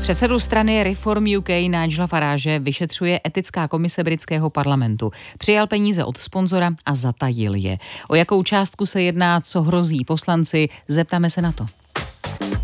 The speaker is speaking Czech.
Předsedu strany Reform UK Nigela Farage vyšetřuje etická komise britského parlamentu. Přijal peníze od sponzora a zatajil je. O jakou částku se jedná, co hrozí poslanci, zeptáme se na to.